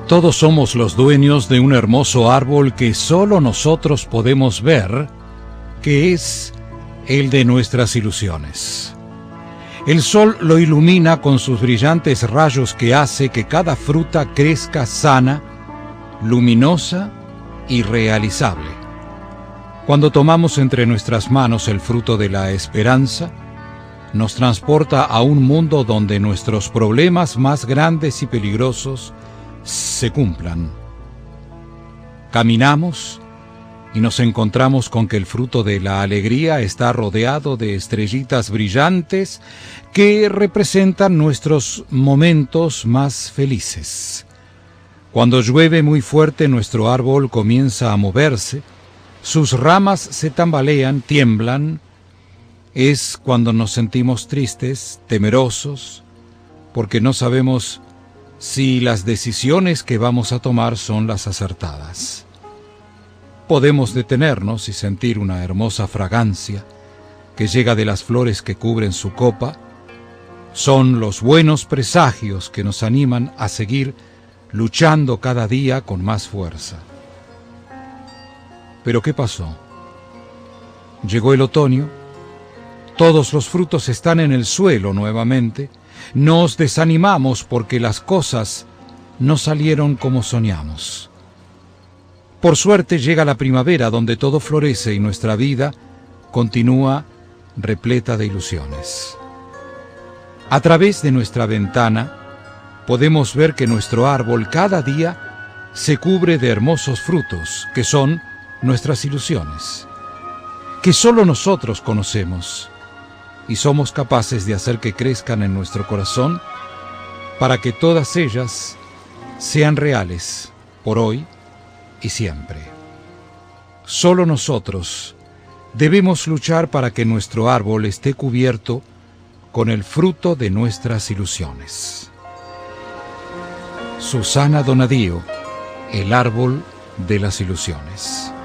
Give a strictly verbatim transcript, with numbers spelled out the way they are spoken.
Todos somos los dueños de un hermoso árbol que solo nosotros podemos ver, que es el de nuestras ilusiones. El sol lo ilumina con sus brillantes rayos que hace que cada fruta crezca sana, luminosa y realizable. Cuando tomamos entre nuestras manos el fruto de la esperanza, nos transporta a un mundo donde nuestros problemas más grandes y peligrosos se cumplan. Caminamos y nos encontramos con que el fruto de la alegría está rodeado de estrellitas brillantes que representan nuestros momentos más felices. Cuando llueve muy fuerte, nuestro árbol comienza a moverse, sus ramas se tambalean, tiemblan. Es cuando nos sentimos tristes, temerosos, porque no sabemos si las decisiones que vamos a tomar son las acertadas. Podemos detenernos y sentir una hermosa fragancia que llega de las flores que cubren su copa. Son los buenos presagios que nos animan a seguir luchando cada día con más fuerza. ¿Pero qué pasó? Llegó el otoño, todos los frutos están en el suelo nuevamente. Nos desanimamos porque las cosas no salieron como soñamos. Por suerte llega la primavera, donde todo florece y nuestra vida continúa repleta de ilusiones. A través de nuestra ventana podemos ver que nuestro árbol cada día se cubre de hermosos frutos, que son nuestras ilusiones, que solo nosotros conocemos. Y somos capaces de hacer que crezcan en nuestro corazón para que todas ellas sean reales por hoy y siempre. Solo nosotros debemos luchar para que nuestro árbol esté cubierto con el fruto de nuestras ilusiones. Susana Donadío, el árbol de las ilusiones.